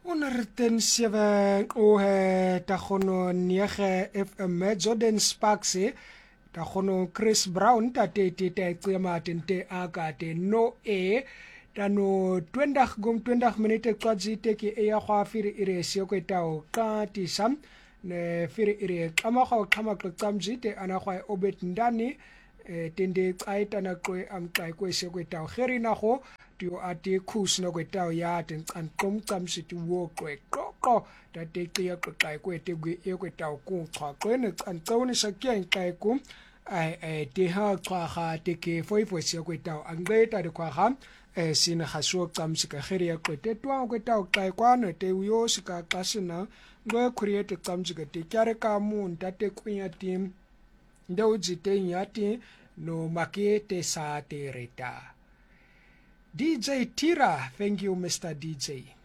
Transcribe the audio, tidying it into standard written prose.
107 o ta gono 9 FM Jordan Sparks ta gono Chris Brown ta te tsema tente aka te no tano 20 minute kwazi teki ya kwa firi ire siyoko itao kati sam ne firi ire kama kwa kama kutsamzi te ana kwa obet ndani tende tsaita na kwe amkai kwe siyoko itao kheri na ho tiyo ati kus na kwe itao ya ten tsankom tsamzi ti wo kwe koko ta teki ya kwe kwe tegwe ya kwe itao kung kwa kwe ne tsantsawni sakya inkai kum te ha kwa ha teke foi siyoko itao angleta de kwa ha sina khasho tsamsika kheri ya kwete twa kweta ukai kwana te uyo sika kasina ngwe create tsamsika te kyare ka mun tate kwinya tim ndauji te nyati no makete sa te reta DJ Tira. Thank you Mr. DJ.